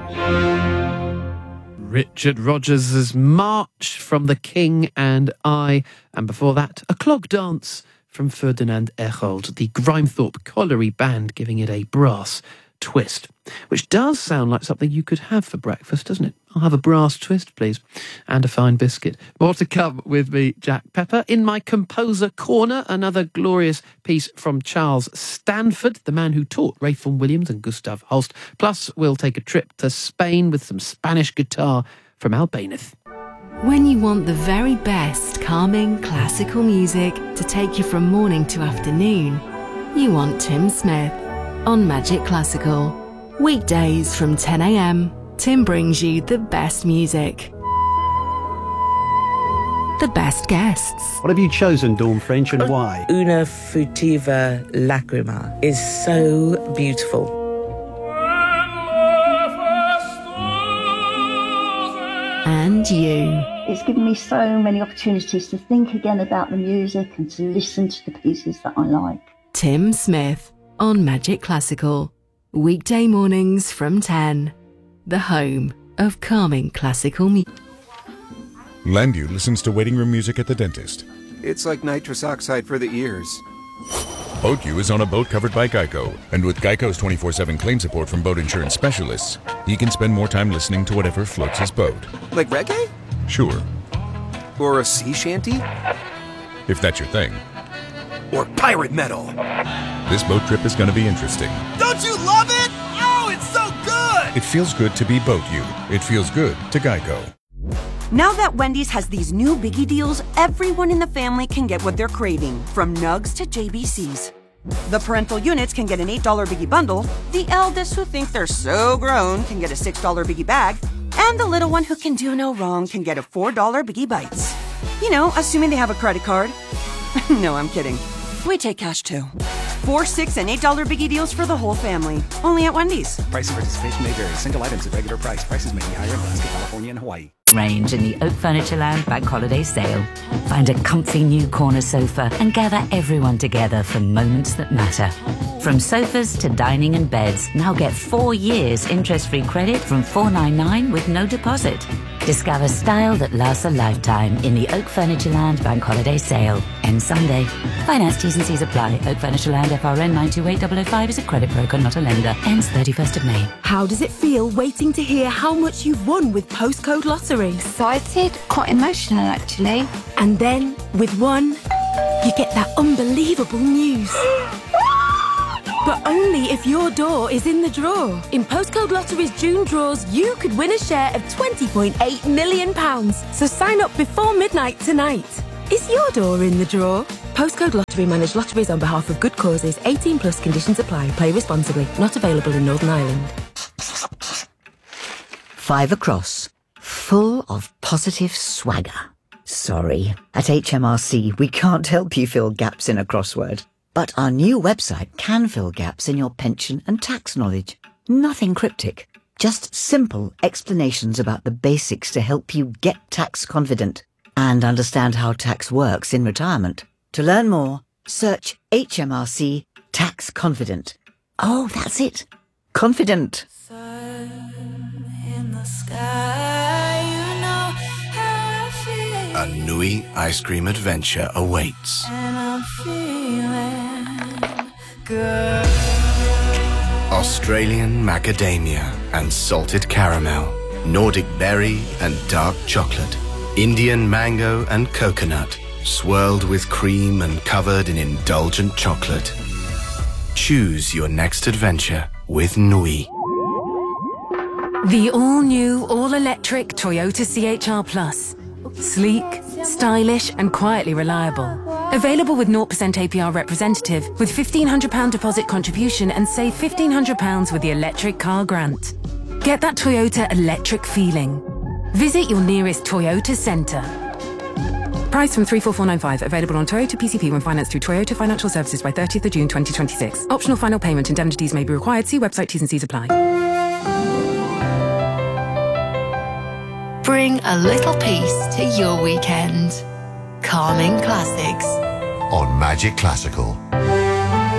Richard Rodgers' March from The King and I, and before that, A Clog Dance from Ferdinand Echold, the Grimethorpe Colliery Band giving it a brass twist, which does sound like something you could have for breakfast, doesn't it? I'll have a brass twist, please, and a fine biscuit. More to come with me, Jack Pepper. In my composer corner, another glorious piece from Charles Stanford, the man who taught Ray Vaughan Williams and Gustav Holst. Plus, we'll take a trip to Spain with some Spanish guitar from Albéniz. When you want the very best calming classical music to take you from morning to afternoon, you want Tim Smith on Magic Classical. Weekdays from 10 a.m, Tim brings you the best music, the best guests. What have you chosen, Dawn French, and why? Una Futiva Lacrima is so beautiful. And you. It's given me so many opportunities to think again about the music and to listen to the pieces that I like. Tim Smith on Magic Classical. Weekday mornings from 10. The home of calming classical music. Landview listens to waiting room music at the dentist. It's like nitrous oxide for the ears. BoatU is on a boat covered by Geico, and with Geico's 24/7 claim support from boat insurance specialists, he can spend more time listening to whatever floats his boat. Like reggae? Sure. Or a sea shanty? If that's your thing. Or pirate metal? This boat trip is going to be interesting. Don't you love it? Oh, it's so good! It feels good to be BoatU. It feels good to Geico. Now that Wendy's has these new biggie deals, everyone in the family can get what they're craving, from nugs to JBCs. The parental units can get an $8 biggie bundle, the eldest who think they're so grown can get a $6 biggie bag, and the little one who can do no wrong can get a $4 biggie bites. You know, assuming they have a credit card. No, I'm kidding. We take cash too. $4, $6, and $8 biggie deals for the whole family. Only at Wendy's. Price and participation may vary. Single items at regular price. Prices may be higher in Alaska, California, and Hawaii. Range in the Oak Furniture Land Bank Holiday Sale. Find a comfy new corner sofa and gather everyone together for moments that matter. From sofas to dining and beds, now get 4 years interest-free credit from $499 with no deposit. Discover style that lasts a lifetime in the Oak Furniture Land Bank Holiday Sale. Ends Sunday. Finance T's and C's apply. Oak Furniture Land FRN 928005 is a credit broker, not a lender. Ends 31st of May. How does it feel waiting to hear how much you've won with Postcode Lottery? Excited, quite emotional actually. And then, with one, you get that unbelievable news. But only if your door is in the draw. In Postcode Lottery's June draws, you could win a share of £20.8 million. So sign up before midnight tonight. Is your door in the draw? Postcode Lottery manage lotteries on behalf of good causes. 18 plus conditions apply. Play responsibly. Not available in Northern Ireland. 5 across. Full of positive swagger. Sorry. At HMRC, we can't help you fill gaps in a crossword. But our new website can fill gaps in your pension and tax knowledge. Nothing cryptic. Just simple explanations about the basics to help you get tax confident and understand how tax works in retirement. To learn more, search HMRC Tax Confident. Oh, that's it. Confident. A Nui ice cream adventure awaits. Australian macadamia and salted caramel, Nordic berry and dark chocolate, Indian mango and coconut, swirled with cream and covered in indulgent chocolate. Choose your next adventure with Nui. The all-new, all-electric Toyota CHR Plus. Sleek, stylish and quietly reliable. Available with 0% APR representative with £1,500 deposit contribution and save £1,500 with the electric car grant. Get that Toyota electric feeling. Visit your nearest Toyota centre. Price from 34495. Available on Toyota PCP when financed through Toyota Financial Services by 30th of June 2026. Optional final payment. Indemnities may be required. See website T's and C's apply. Bring a little peace to your weekend. Calming Classics on Magic Classical.